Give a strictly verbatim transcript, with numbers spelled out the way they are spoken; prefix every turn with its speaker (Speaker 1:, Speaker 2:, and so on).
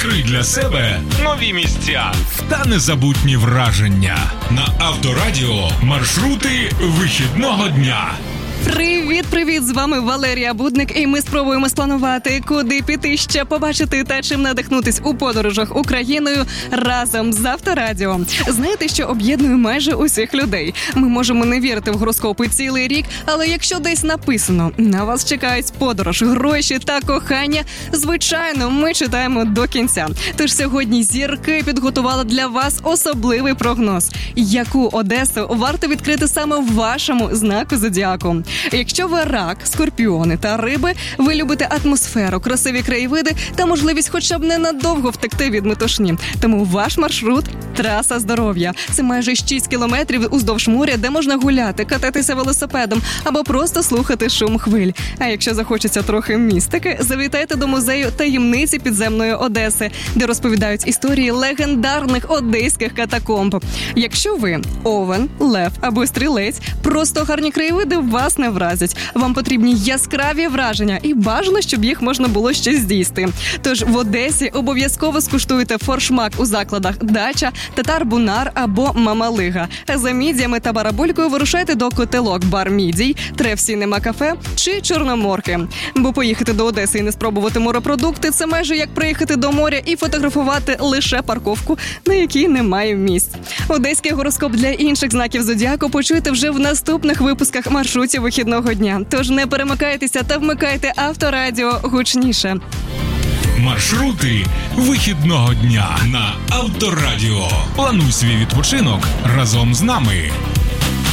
Speaker 1: Відкрий для себе нові місця та незабутні враження. На Авторадіо маршрути вихідного дня.
Speaker 2: Привіт-привіт! З вами Валерія Будник, і ми спробуємо спланувати, куди піти ще побачити та чим надихнутись у подорожах Україною разом з Авторадіо. Знаєте, що об'єднує майже усіх людей? Ми можемо не вірити в гороскопи цілий рік, але якщо десь написано «На вас чекають подорож, гроші та кохання», звичайно, ми читаємо до кінця. Тож сьогодні зірки підготували для вас особливий прогноз. Яку Одесу варто відкрити саме в вашому знаку зодіаку? Якщо ви рак, скорпіони та риби, ви любите атмосферу, красиві краєвиди та можливість хоча б ненадовго втекти від метушні. Тому ваш маршрут – траса здоров'я. Це майже шість кілометрів уздовж моря, де можна гуляти, кататися велосипедом або просто слухати шум хвиль. А якщо захочеться трохи містики, завітайте до музею таємниці підземної Одеси, де розповідають історії легендарних одеських катакомб. Якщо ви овен, лев або стрілець, просто гарні краєвиди вас не вразять. Вам потрібні яскраві враження і бажано, щоб їх можна було ще здійснити. Тож в Одесі обов'язково скуштуйте форшмак у закладах «Дача», «Татар-Бунар» або «Мамалига». За мідіями та барабулькою вирушайте до «Котелок», «Бар Мідій», «Треф Сінема Кафе» чи «Чорноморки». Бо поїхати до Одеси і не спробувати морепродукти – це майже як приїхати до моря і фотографувати лише парковку, на якій немає місць. Одеський гороскоп для інших знаків зодіаку почуєте вже в наступних випусках маршрутів вихідного дня. Тож не перемикайтеся та вмикайте Авторадіо гучніше.
Speaker 1: Маршрути вихідного дня на Авторадіо. Плануй свій відпочинок разом з нами.